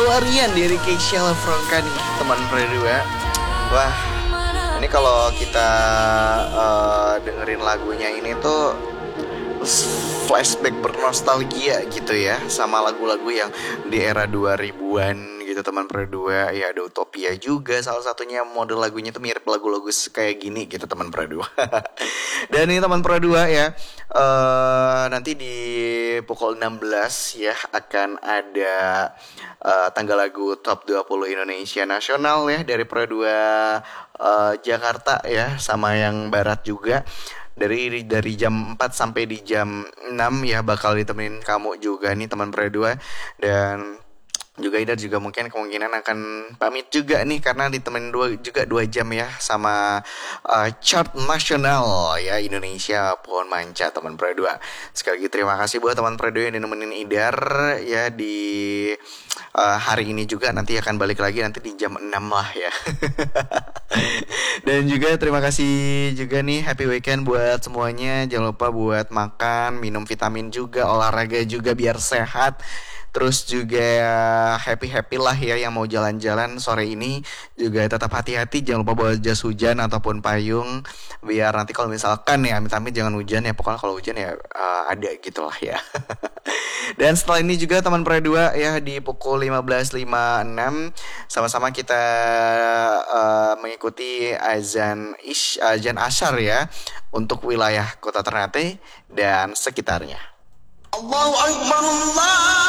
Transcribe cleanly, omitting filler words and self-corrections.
Pelarian dari Keisha Lafronka nih teman berdua. Wah, ini kalau kita dengerin lagunya ini tuh flashback bernostalgia gitu ya, sama lagu-lagu yang di era 2000-an gitu teman berdua. Ya ada Utopia juga, salah satunya model lagunya tuh mirip lagu-lagu kayak gini gitu teman berdua. Dan ini teman berdua ya, nanti di pukul 16 ya akan ada tanggal lagu Top 20 Indonesia Nasional ya dari Produa Jakarta ya, sama yang Barat juga. Dari jam 4 sampai di jam 6 ya bakal ditemenin kamu juga nih teman berdua. Dan juga Ida juga mungkin kemungkinan akan pamit juga nih karena ditemenin juga 2 jam ya sama chart nasional ya Indonesia Pohon Manca teman berdua. Sekali lagi terima kasih buat teman berdua yang nemenin Idar ya di hari ini juga. Nanti akan balik lagi nanti di jam 6 lah ya. Dan juga terima kasih juga nih, happy weekend buat semuanya. Jangan lupa buat makan, minum vitamin juga, olahraga juga biar sehat. Terus juga happy lah ya yang mau jalan-jalan sore ini. Juga tetap hati-hati, jangan lupa bawa jas hujan ataupun payung. Biar nanti kalau misalkan ya amit-amit jangan hujan ya. Pokoknya kalau hujan ya ada gitu lah ya. Dan setelah ini juga teman Produa ya di pukul 15.56 sama-sama kita mengikuti azan asyar ya untuk wilayah Kota Ternate dan sekitarnya. Allahu Akbar Allah.